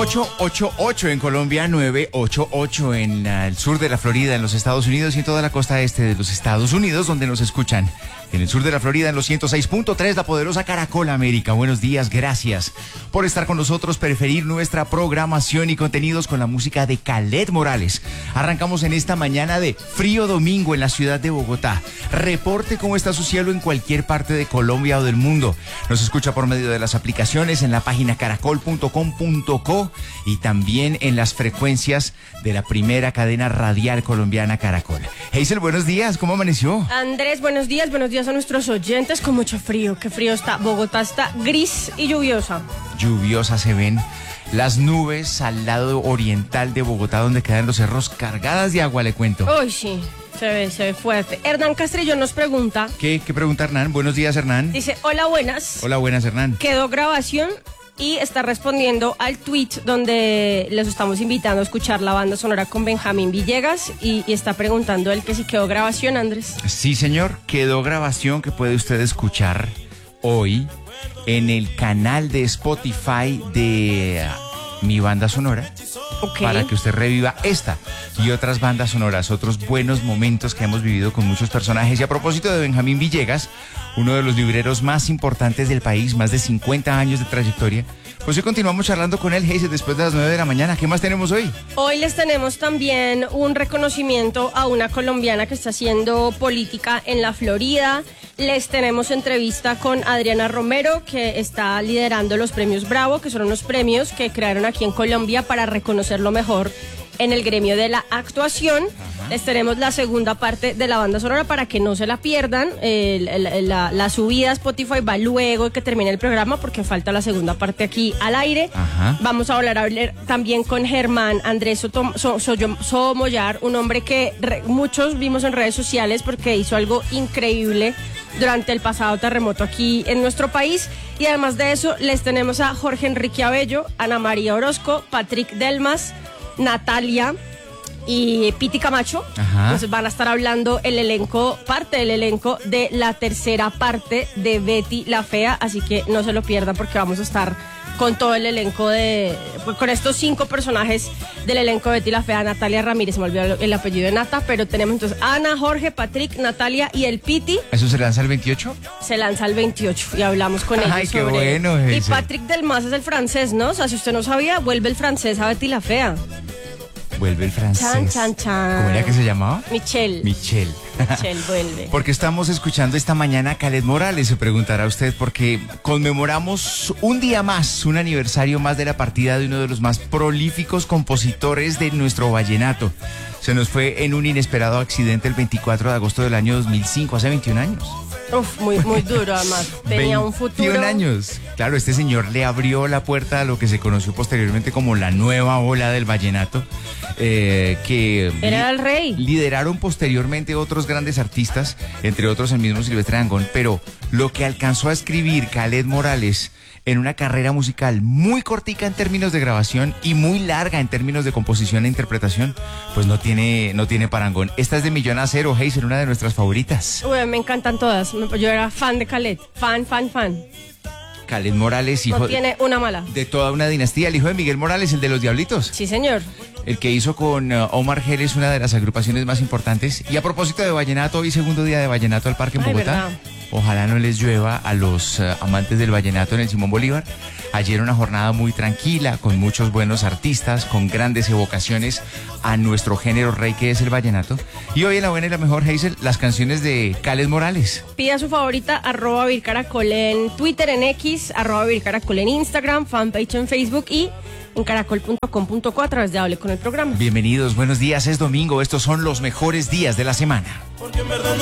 888 en Colombia, 988 en el sur de la Florida, en los Estados Unidos y en toda la costa este de los Estados Unidos, donde nos escuchan. En el sur de la Florida, en los 106.3, la poderosa Caracol América. Buenos días, gracias por estar con nosotros, preferir nuestra programación y contenidos con la música de Kaleth Morales. Arrancamos en esta mañana de frío domingo en la ciudad de Bogotá. Reporte cómo está su cielo en cualquier parte de Colombia o del mundo. Nos escucha por medio de las aplicaciones en la página caracol.com.co y también en las frecuencias de la primera cadena radial colombiana Caracol. Hazel, buenos días, ¿cómo amaneció? Andrés, buenos días a nuestros oyentes con mucho frío. Qué frío está. Bogotá está gris y lluviosa. Lluviosa se ven las nubes al lado oriental de Bogotá, donde quedan los cerros cargadas de agua, le cuento. Uy, sí, se ve fuerte. Hernán Castrillón nos pregunta. ¿Qué pregunta Hernán? Buenos días, Hernán. Dice, hola, buenas. Hola, buenas, Hernán. Quedó grabación y está respondiendo al tweet donde les estamos invitando a escuchar la banda sonora con Benjamín Villegas y está preguntando él que si quedó grabación, Andrés. Sí, señor, quedó grabación que puede usted escuchar hoy en el canal de Spotify de mi banda sonora. Okay. Para que usted reviva esta y otras bandas sonoras, otros buenos momentos que hemos vivido con muchos personajes. Y a propósito de Benjamín Villegas, uno de los libreros más importantes del país, más de 50 años de trayectoria, pues hoy continuamos charlando con él, Hazel, después de las 9 de la mañana. ¿Qué más tenemos hoy? Hoy les tenemos también un reconocimiento a una colombiana que está haciendo política en la Florida. Les tenemos entrevista con Adriana Romero, que está liderando los premios Bravo, que son unos premios que crearon aquí en Colombia para reconocer lo mejor en el gremio de la actuación. Ajá. Les tenemos la segunda parte de la banda sonora para que no se la pierdan. La subida a Spotify va luego de que termine el programa porque falta la segunda parte aquí al aire. Ajá. Vamos a hablar también con Germán Andrés Somoyar, un hombre que muchos vimos en redes sociales porque hizo algo increíble durante el pasado terremoto aquí en nuestro país. Y además de eso les tenemos a Jorge Enrique Abello, Ana María Orozco, Patrick Delmas, Natalia y Piti Camacho. Ajá. Entonces van a estar hablando parte del elenco de la tercera parte de Betty la Fea, así que no se lo pierdan porque vamos a estar con todo el elenco con estos 5 personajes del elenco de Betty la Fea. Natalia Ramírez, se me olvidó el apellido de Nata, pero tenemos entonces Ana, Jorge, Patrick, Natalia y el Piti. ¿Eso se lanza el 28? Se lanza el 28 y hablamos con ellos. Ay, qué bueno eso. Y Patrick Delmas es el francés, ¿no? O sea, si usted no sabía, vuelve el francés a Betty la Fea. Vuelve el francés. Chan, chan, chan. ¿Cómo era que se llamaba? Michelle vuelve. Porque estamos escuchando esta mañana a Kaleth Morales, se preguntará usted, porque conmemoramos un día más, un aniversario más de la partida de uno de los más prolíficos compositores de nuestro vallenato. Se nos fue en un inesperado accidente el 24 de agosto del año 2005, hace 21 años. Uf, muy duro además. Tenía un futuro. 21 años. Claro, este señor le abrió la puerta a lo que se conoció posteriormente como la nueva ola del vallenato, que era el rey. Lideraron posteriormente otros grandes artistas, entre otros el mismo Silvestre Dangond, pero lo que alcanzó a escribir Kaleth Morales en una carrera musical muy cortica en términos de grabación y muy larga en términos de composición e interpretación, pues no tiene parangón. Esta es de Millón a Cero, Hazel, una de nuestras favoritas. Uy, me encantan todas. Yo era fan de Kaleth. Fan. Kaleth Morales, hijo... No tiene una mala. De toda una dinastía, el hijo de Miguel Morales, el de los Diablitos. Sí, señor. El que hizo con Omar Geles una de las agrupaciones más importantes. Y a propósito de vallenato, hoy segundo día de vallenato al Parque en Bogotá. Verdad. Ojalá no les llueva a los amantes del vallenato en el Simón Bolívar. Ayer una jornada muy tranquila, con muchos buenos artistas, con grandes evocaciones a nuestro género rey que es el vallenato. Y hoy en la buena y la mejor, Hazel, las canciones de Kaleth Morales. Pida su favorita, @vircaracol en Twitter, en X, @vircaracol en Instagram, fanpage en Facebook y en caracol.com.co a través de Hable con el programa. Bienvenidos, buenos días, es domingo, estos son los mejores días de la semana. Porque en verdad